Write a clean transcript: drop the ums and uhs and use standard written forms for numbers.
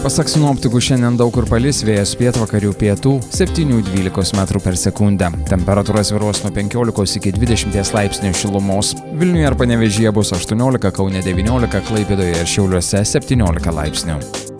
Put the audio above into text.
Pasak sinoptikų, šiandien daug kur palis, vėjas pietvakarių pietų 7–12 metrų per sekundę. Temperatūra svyruos nuo 15 iki 20 laipsnių šilumos. Vilniuje ir Panevėžyje bus 18, Kaune 19, Klaipėdoje ir Šiauliuose 17 laipsnių.